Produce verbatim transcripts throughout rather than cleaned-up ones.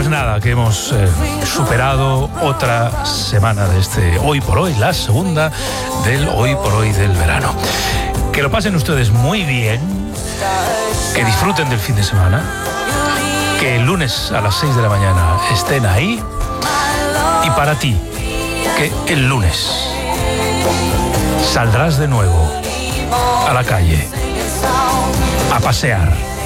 Pues nada, que hemos eh, superado otra semana de este Hoy por Hoy, la segunda del Hoy por Hoy del verano. Que lo pasen ustedes muy bien, que disfruten del fin de semana, que el lunes a las seis de la mañana estén ahí, y para ti, que el lunes saldrás de nuevo a la calle a pasear.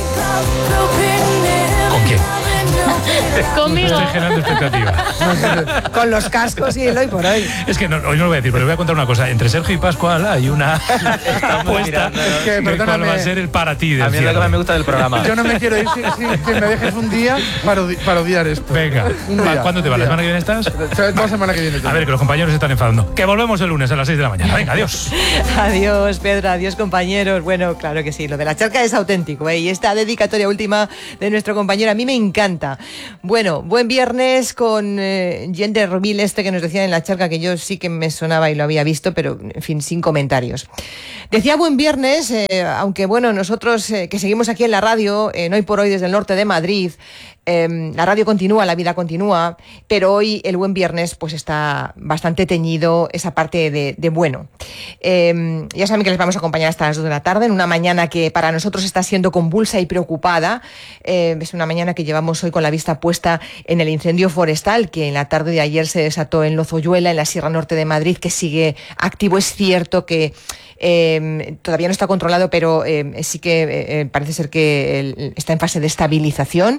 ¿Con quién? Conmigo. Estoy generando expectativa. Con los cascos y el Hoy por Hoy. Es que no, hoy no lo voy a decir, pero le voy a contar una cosa. Entre Sergio y Pascual hay una apuesta Es que, de cuál perdóname, va a ser el para ti del a mí es lo que cierre. más me gusta del programa. Yo no me quiero ir sin, sin que me dejes un día para, odi- para odiar esto. Venga, Un día, ¿cuándo te un va? ¿La día. semana que viene estás? La semana que viene. A ver, que los compañeros se están enfadando. Que volvemos el lunes a las seis de la mañana. Venga, adiós. Adiós, Pedro, adiós, compañeros. Bueno, claro que sí, lo de la charca es auténtico, ¿eh? Y esta dedicatoria última de nuestro compañero a mí me encanta. Bueno, buen viernes con eh, Gender Rubil, este que nos decía en la charca, que yo sí que me sonaba y lo había visto, pero en fin, sin comentarios. Decía buen viernes, eh, aunque bueno, nosotros eh, que seguimos aquí en la radio, en Hoy por Hoy desde el norte de Madrid, eh, la radio continúa, la vida continúa, pero hoy el buen viernes pues está bastante teñido esa parte de, de bueno. Eh, ya saben que les vamos a acompañar hasta las dos de la tarde, en una mañana que para nosotros está siendo convulsa y preocupada. Eh, es una mañana que llevamos hoy con la vista puesta en el incendio forestal que en la tarde de ayer se desató en Lozoyuela, en la Sierra Norte de Madrid, que sigue activo. Es cierto que eh, todavía no está controlado, pero eh, sí que eh, parece ser que el, está en fase de estabilización.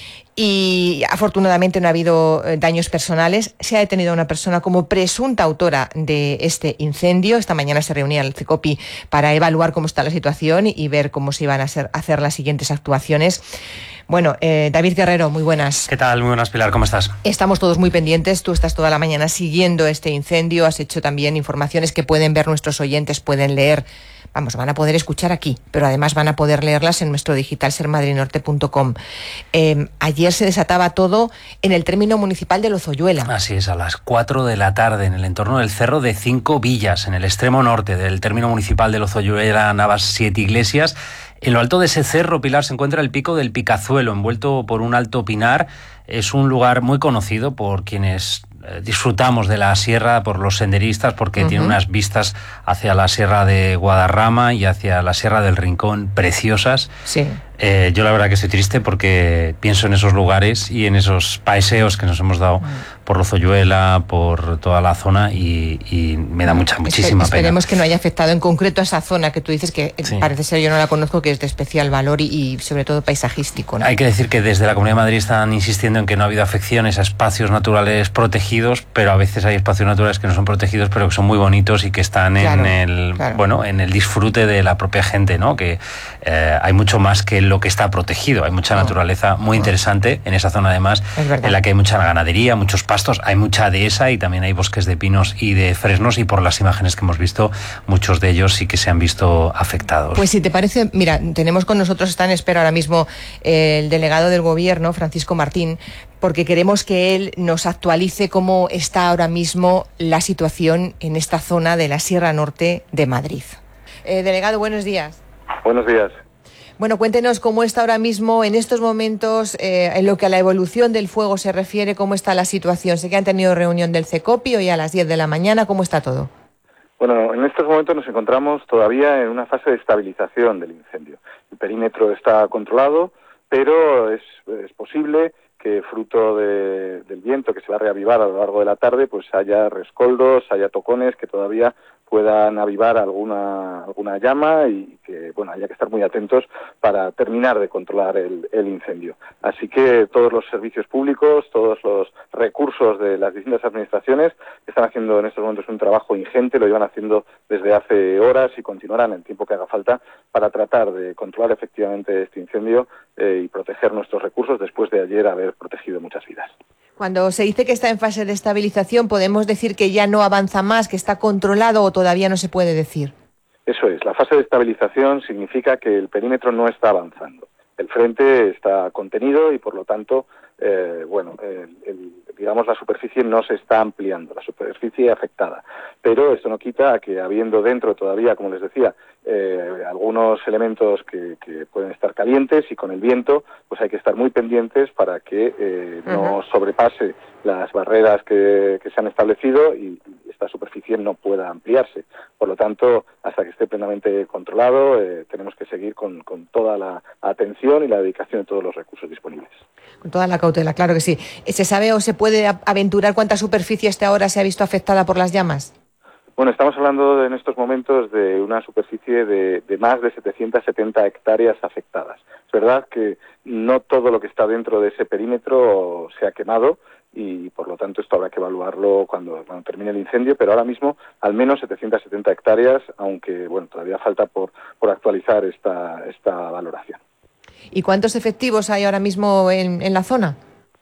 Y afortunadamente no ha habido daños personales. Se ha detenido a una persona como presunta autora de este incendio. Esta mañana se reunía el CECOPI para evaluar cómo está la situación y ver cómo se iban a hacer, a hacer las siguientes actuaciones. Bueno, eh, David Guerrero, muy buenas. ¿Qué tal? Muy buenas, Pilar, ¿cómo estás? Estamos todos muy pendientes. Tú estás toda la mañana siguiendo este incendio. Has hecho también informaciones que pueden ver nuestros oyentes, pueden leer. Vamos, van a poder escuchar aquí, pero además van a poder leerlas en nuestro digital ser madrid norte punto com. Eh, ayer se desataba todo en el término municipal de Lozoyuela. Así es, a las cuatro de la tarde, en el entorno del Cerro de Cinco Villas, en el extremo norte del término municipal de Lozoyuela, Navas Siete Iglesias. En lo alto de ese cerro, Pilar, se encuentra el Pico del Picazuelo, envuelto por un alto pinar. Es un lugar muy conocido por quienes eh, disfrutamos de la sierra, por los senderistas, porque uh-huh. tiene unas vistas hacia la Sierra de Guadarrama y hacia la Sierra del Rincón preciosas. Sí. Eh, yo la verdad que estoy triste porque pienso en esos lugares y en esos paseos que nos hemos dado uh-huh. por Lozoyuela, por toda la zona, y, y me da mucha, muchísima Esper- pena. Esperemos que no haya afectado en concreto a esa zona que tú dices que Sí. parece ser, yo no la conozco, que es de especial valor y, y sobre todo paisajístico, ¿no? Hay que decir que desde la Comunidad de Madrid están insistiendo en que no ha habido afecciones a espacios naturales protegidos, pero a veces hay espacios naturales que no son protegidos, pero que son muy bonitos y que están Claro, en el claro. bueno en el disfrute de la propia gente, ¿no? Que eh, hay mucho más que lo que está protegido. Hay mucha No. naturaleza muy No. interesante en esa zona, además, Es verdad. en la que hay mucha ganadería, muchos pastos, hay mucha dehesa y también hay bosques de pinos y de fresnos, y por las imágenes que hemos visto, muchos de ellos sí que se han visto afectados. Pues si te parece, mira, tenemos con nosotros, está en espera ahora mismo eh, el delegado del gobierno, Francisco Martín, porque queremos que él nos actualice cómo está ahora mismo la situación en esta zona de la Sierra Norte de Madrid. Eh, delegado, buenos días. Buenos días. Bueno, cuéntenos cómo está ahora mismo, en estos momentos, eh, en lo que a la evolución del fuego se refiere, cómo está la situación. Sé que han tenido reunión del CECOPI hoy a las diez de la mañana, ¿cómo está todo? Bueno, en estos momentos nos encontramos todavía en una fase de estabilización del incendio. El perímetro está controlado, pero es, es posible que fruto de, del viento que se va a reavivar a lo largo de la tarde, pues haya rescoldos, haya tocones que todavía puedan avivar alguna alguna llama y que, bueno, haya que estar muy atentos para terminar de controlar el, el incendio. Así que todos los servicios públicos, todos los recursos de las distintas administraciones están haciendo en estos momentos un trabajo ingente, lo llevan haciendo desde hace horas y continuarán el tiempo que haga falta para tratar de controlar efectivamente este incendio eh, y proteger nuestros recursos después de ayer haber protegido muchas vidas. Cuando se dice que está en fase de estabilización, ¿podemos decir que ya no avanza más, que está controlado, o todavía no se puede decir? Eso es, la fase de estabilización significa que el perímetro no está avanzando. el frente está contenido y por lo tanto, eh, bueno, el, el, digamos la superficie no se está ampliando, la superficie afectada. Pero esto no quita a que habiendo dentro todavía, como les decía, eh, algunos elementos que, que pueden estar calientes y con el viento, pues hay que estar muy pendientes para que eh, no uh-huh. sobrepase las barreras que, que se han establecido y esta superficie no pueda ampliarse. Por lo tanto, hasta que esté plenamente controlado, eh, tenemos que seguir con, con toda la atención y la dedicación de todos los recursos disponibles. Con toda la cautela, claro que sí. ¿Se sabe o se puede aventurar cuánta superficie hasta ahora se ha visto afectada por las llamas? Bueno, estamos hablando de, en estos momentos de una superficie de, de más de setecientas setenta hectáreas afectadas. Es verdad que no todo lo que está dentro de ese perímetro se ha quemado y por lo tanto esto habrá que evaluarlo cuando, cuando termine el incendio, pero ahora mismo al menos setecientas setenta hectáreas, aunque bueno, todavía falta por, por actualizar esta, esta valoración. ¿Y cuántos efectivos hay ahora mismo en, en la zona?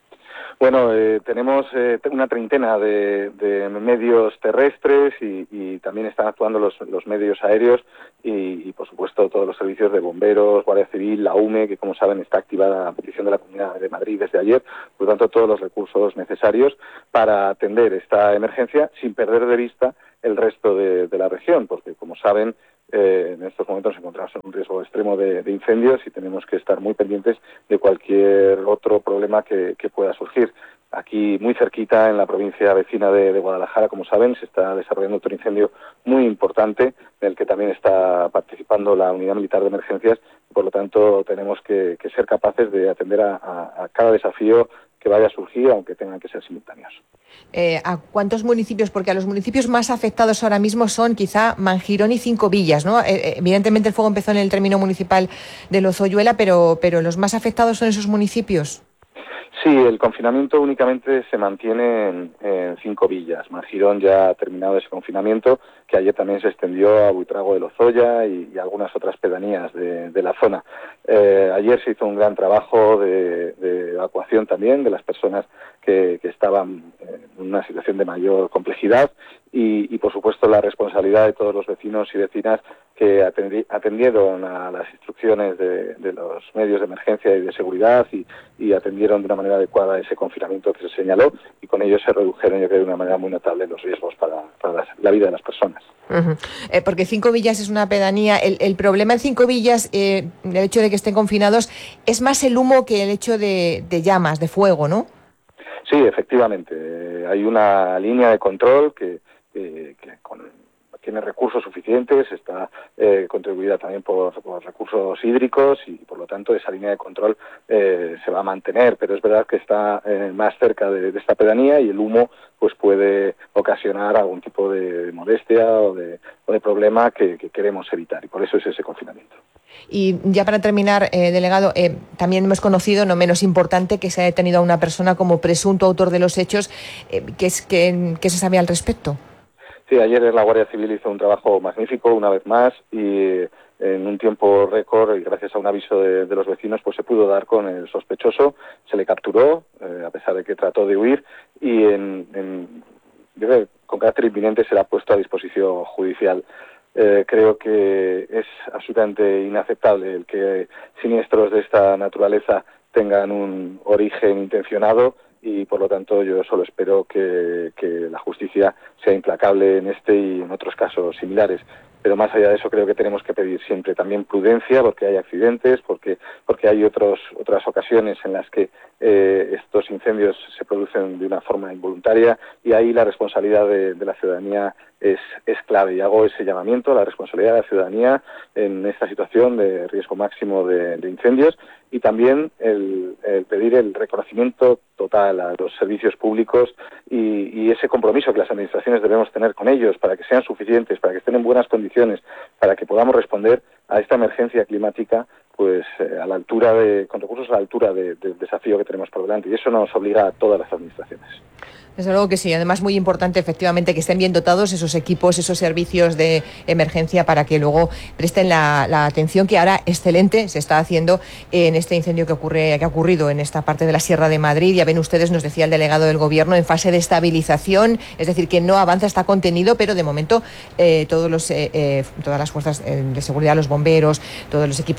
Bueno, eh, tenemos eh, una treintena de, de medios terrestres y, y también están actuando los, los medios aéreos y, y, por supuesto, todos los servicios de bomberos, Guardia Civil, la U M E, que, como saben, está activada a petición de la Comunidad de Madrid desde ayer. Por lo tanto, todos los recursos necesarios para atender esta emergencia sin perder de vista el resto de, de la región, porque, como saben, Eh, en estos momentos nos encontramos en un riesgo extremo de, de incendios y tenemos que estar muy pendientes de cualquier otro problema que, que pueda surgir. Aquí, muy cerquita, en la provincia vecina de, de Guadalajara, como saben, se está desarrollando otro incendio muy importante, en el que también está participando la Unidad Militar de Emergencias. Por lo tanto, tenemos que, que ser capaces de atender a, a, a cada desafío que vaya a surgir, aunque tengan que ser simultáneos. Eh, ¿A cuántos municipios? Porque a los municipios más afectados ahora mismo son quizá Mangirón y Cinco Villas, ¿no? Eh, evidentemente el fuego empezó en el término municipal de Lozoyuela, pero, pero los más afectados son esos municipios. Sí, el confinamiento únicamente se mantiene en, en Cinco Villas. Mangirón ya ha terminado ese confinamiento, que ayer también se extendió a Buitrago de Lozoya y, y algunas otras pedanías de, de la zona. Eh, ayer se hizo un gran trabajo de, de evacuación también de las personas que, que estaban en una situación de mayor complejidad y, y, por supuesto, la responsabilidad de todos los vecinos y vecinas que atendi, atendieron a las instrucciones de, de los medios de emergencia y de seguridad y, y atendieron de una manera adecuada ese confinamiento que se señaló y con ello se redujeron, yo creo, de una manera muy notable los riesgos para, para la, la vida de las personas. Uh-huh. Eh, porque Cinco Villas es una pedanía. El, el problema en Cinco Villas, eh, el hecho de que estén confinados, es más el humo que el hecho de, de llamas, de fuego, ¿no? Sí, efectivamente. Eh, hay una línea de control que, eh, que con, tiene recursos suficientes, está eh, contribuida también por, por recursos hídricos y, por lo tanto, esa línea de control eh, se va a mantener, pero es verdad que está eh, más cerca de, de esta pedanía y el humo pues puede ocasionar algún tipo de molestia o de, o de problema que, que queremos evitar y por eso es ese confinamiento. Y ya para terminar, eh, delegado, eh, también hemos conocido, no menos importante, que se ha detenido a una persona como presunto autor de los hechos. Eh, ¿qué, es, qué, ¿Qué se sabe al respecto? Sí, ayer la Guardia Civil hizo un trabajo magnífico, una vez más, y en un tiempo récord, y gracias a un aviso de, de los vecinos, pues se pudo dar con el sospechoso, se le capturó, eh, a pesar de que trató de huir, y en, en, yo creo, con carácter inminente será puesto a disposición judicial. Eh, creo que es absolutamente inaceptable el que siniestros de esta naturaleza tengan un origen intencionado y, por lo tanto, yo solo espero que, que la justicia sea implacable en este y en otros casos similares. Pero más allá de eso, creo que tenemos que pedir siempre también prudencia, porque hay accidentes, porque porque hay otros otras ocasiones en las que eh, estos incendios se producen de una forma involuntaria y ahí la responsabilidad de, de la ciudadanía es, es clave. Y hago ese llamamiento a la responsabilidad de la ciudadanía en esta situación de riesgo máximo de, de incendios y también el, el pedir el reconocimiento total a los servicios públicos y, y ese compromiso que las administraciones debemos tener con ellos para que sean suficientes, para que estén en buenas condiciones, para que podamos responder a esta emergencia climática pues eh, a la altura de, con recursos a la altura de, del desafío que tenemos por delante y eso nos obliga a todas las administraciones. Desde luego que sí, además muy importante efectivamente que estén bien dotados esos equipos, esos servicios de emergencia para que luego presten la, la atención que ahora excelente se está haciendo en este incendio que ocurre que ha ocurrido en esta parte de la Sierra de Madrid. Ya ven ustedes, nos decía el delegado del Gobierno, en fase de estabilización, es decir, que no avanza, está contenido, pero de momento eh, todos los, eh, eh, todas las fuerzas de seguridad, los bomberos, todos los equipos de la U M E y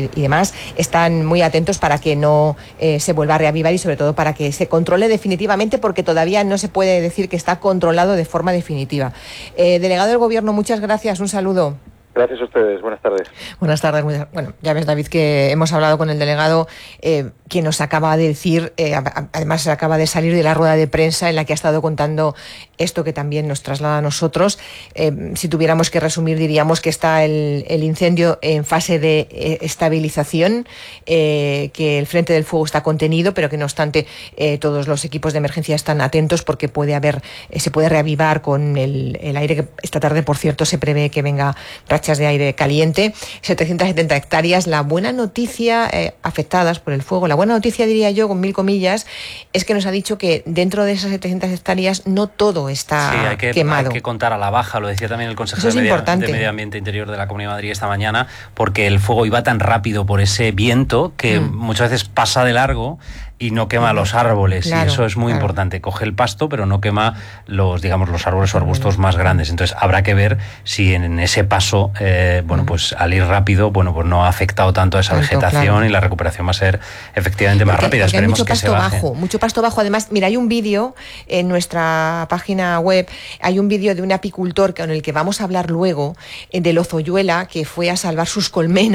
y, y demás, están muy atentos para que no eh, se vuelva a reavivar y sobre todo para que se controle definitivamente, porque todavía no se puede decir que está controlado de forma definitiva. Eh, delegado del Gobierno, muchas gracias, un saludo. Gracias a ustedes, buenas tardes. Buenas tardes. Bueno, ya ves, David, que hemos hablado con el delegado, eh, que nos acaba de decir, eh, además acaba de salir de la rueda de prensa en la que ha estado contando esto que también nos traslada a nosotros. Eh, si tuviéramos que resumir, diríamos que está el, el incendio en fase de eh, estabilización, eh, que el frente del fuego está contenido, pero que no obstante eh, todos los equipos de emergencia están atentos porque puede haber, eh, se puede reavivar con el, el aire, que esta tarde, por cierto, se prevé que venga de aire caliente, setecientas setenta hectáreas. La buena noticia, eh, afectadas por el fuego, la buena noticia, diría yo, con mil comillas, es que nos ha dicho que dentro de esas setecientas hectáreas no todo está sí, hay que, quemado. Hay que contar a la baja, lo decía también el consejero es de, Medio, importante. de Medio Ambiente Interior de la Comunidad de Madrid esta mañana, porque el fuego iba tan rápido por ese viento que mm. muchas veces pasa de largo y no quema mm. los árboles, claro, y eso es muy claro. importante. Coge el pasto, pero no quema los, digamos, los árboles o arbustos mm. más grandes. Entonces habrá que ver si en ese paso, eh, bueno, mm. pues al ir rápido, bueno, pues no ha afectado tanto a esa tanto, vegetación, claro. y la recuperación va a ser efectivamente más porque, rápida. Porque Esperemos hay mucho que pasto se baje. bajo, mucho pasto bajo. Además, mira, hay un vídeo en nuestra página web, hay un vídeo de un apicultor con el que vamos a hablar luego, de Lozoyuela, que fue a salvar sus colmenas